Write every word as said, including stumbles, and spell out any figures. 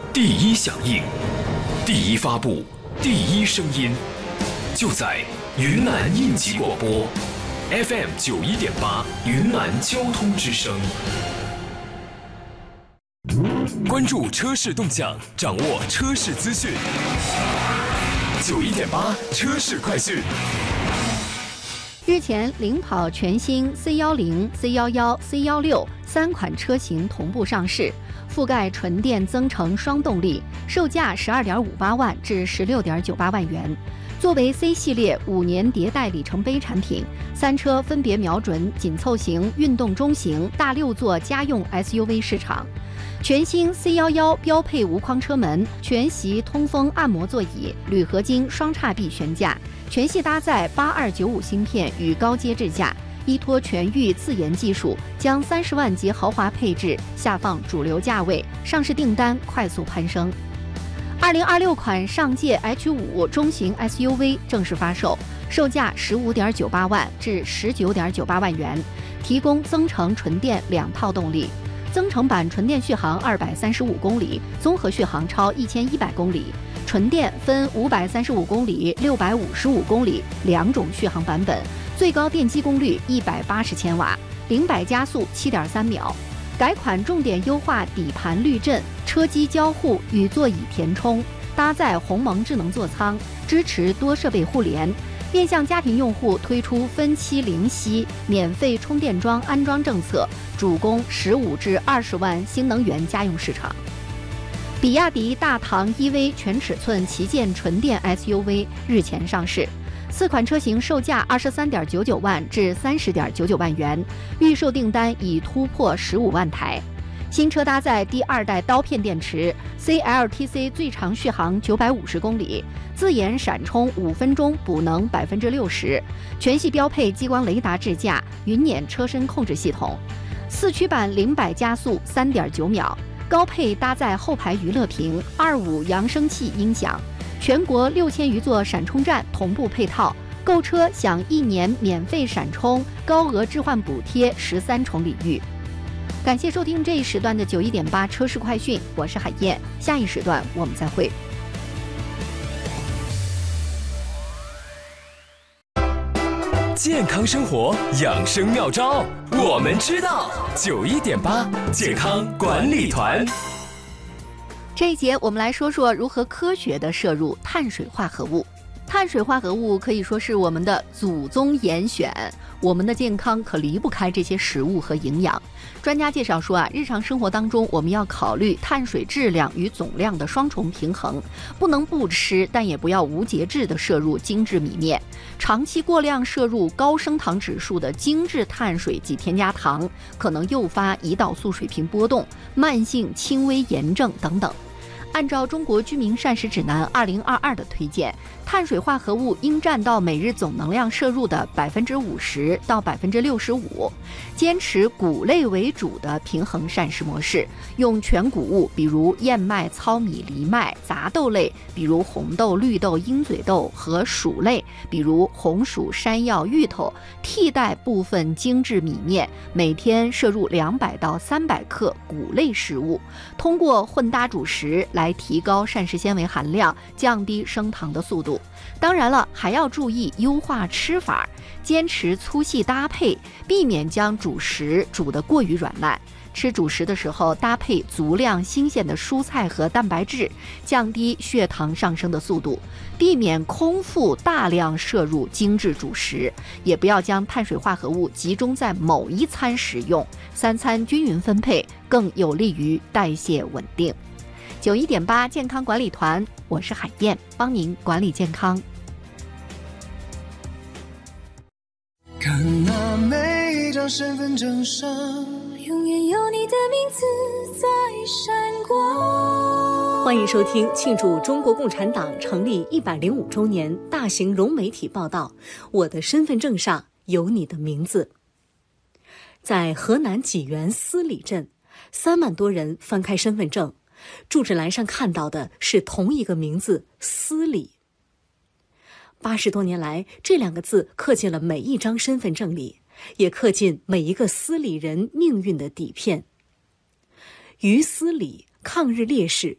第一响应，第一发布，第一声音，就在云南应急广播 F M 九一点八云南交通之声。关注车市动向，掌握车市资讯。九一点八车市快讯。 日前，领跑全新 C 一零、C 一一、C 一六三款车型同步上市，覆盖纯电增程双动力，售价十二点五八万至十六点九八万元。作为 C 系列五年迭代里程碑产品，三车分别瞄准紧凑型、运动中型、大六座家用 S U V 市场。全新 C 一一标配无框车门、全席通风按摩座椅、铝合金双叉臂悬架，全系搭载八二九五芯片与高阶智驾，依托全域自研技术，将三十万级豪华配置下放主流价位，上市订单快速攀升。二零二六款上届 H 五 中型 S U V 正式发售，售价十五点九八万至十九点九八万元，提供增程纯电两套动力。增程版纯电续航二百三十五公里，综合续航超一千一百公里。纯电分五百三十五公里、六百五十五公里两种续航版本，最高电机功率一百八十千瓦，零百加速七点三秒。改款重点优化底盘滤震、车机交互与座椅填充，搭载鸿蒙智能座舱，支持多设备互联。面向家庭用户推出分期零息、免费充电桩安装政策，主攻十五至二十万新能源家用市场。比亚迪大唐 E V 全尺寸旗舰纯电 S U V 日前上市，四款车型售价二十三点九九万至三十点九九万元，预售订单已突破十五万台。新车搭载第二代刀片电池 ，C L T C 最长续航九百五十公里，自研闪充五分钟补能百分之六十，全系标配激光雷达智驾、云辇车身控制系统，四驱版零百加速三点九秒，高配搭载后排娱乐屏、二五扬声器音响，全国六千余座闪充站同步配套，购车享一年免费闪充，高额置换补贴十三重礼遇。感谢收听这一时段的九一点八车市快讯，我是海燕，下一时段我们再会。 健康生活养生妙招，我们知道。九一点八健康管理团。 这一节我们来说说如何科学地摄入碳水化合物。碳水化合物可以说是我们的祖宗严选，我们的健康可离不开这些食物和营养。专家介绍说啊，日常生活当中我们要考虑碳水质量与总量的双重平衡，不能不吃，但也不要无节制地摄入精致米面。长期过量摄入高升糖指数的精致碳水及添加糖，可能诱发胰岛素水平波动、慢性轻微炎症等等。按照中国居民膳食指南二零二二的推荐，碳水化合物应占到每日总能量摄入的百分之五十到百分之六十五，坚持谷类为主的平衡膳食模式，用全谷物，比如燕麦、糙米、藜麦；杂豆类，比如红豆、绿豆、鹰嘴豆和薯类，比如红薯、山药、芋头，替代部分精致米面，每天摄入两百到三百克谷类食物，通过混搭主食来提高膳食纤维含量，降低升糖的速度。当然了，还要注意优化吃法，坚持粗细搭配，避免将主食煮得过于软烂。吃主食的时候搭配足量新鲜的蔬菜和蛋白质，降低血糖上升的速度，避免空腹大量摄入精致主食，也不要将碳水化合物集中在某一餐食用，三餐均匀分配更有利于代谢稳定。九一点八健康管理团，我是海燕，帮您管理健康。 看那每一张身份证上，永远有你的名字在闪光。 欢迎收听庆祝中国共产党成立一百零五周年大型融媒体报道，我的身份证上有你的名字。在河南济源司里镇，三万多人翻开身份证，住址栏上看到的是同一个名字司里。八十多年来，这两个字刻进了每一张身份证里，也刻进每一个司里人命运的底片。于司里，抗日烈士，